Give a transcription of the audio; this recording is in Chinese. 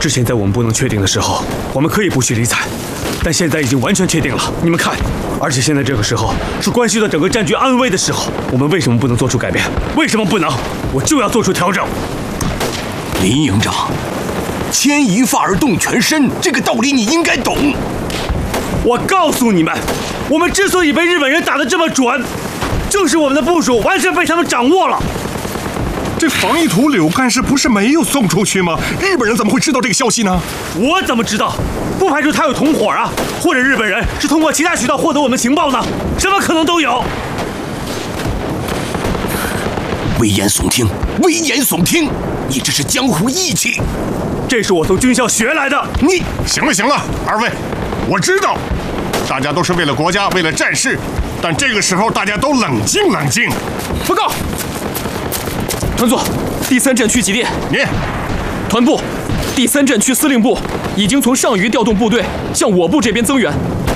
之前在我们不能确定的时候，我们可以不去理睬，但现在已经完全确定了。你们看，而且现在这个时候是关系到整个战局安危的时候，我们为什么不能做出改变？为什么不能？我就要做出调整。 林营长，牵一发而动全身，这个道理你应该懂。 我告诉你们，我们之所以被日本人打得这么准，就是我们的部署完全被他们掌握了。 这防疫图柳干事不是没有送出去吗？日本人怎么会知道这个消息呢？ 我怎么知道？不排除他有同伙啊，或者日本人是通过其他渠道获得我们情报呢，什么可能都有。 危言耸听，危言耸听！你这是江湖义气， 这是我从军校学来的。 你行了，二位，我知道，大家都是为了国家，为了战事，但这个时候大家都冷静。 报告，团座，第3战区急电。 你， 团部，第3战区司令部已经从上虞调动部队向我部这边增援，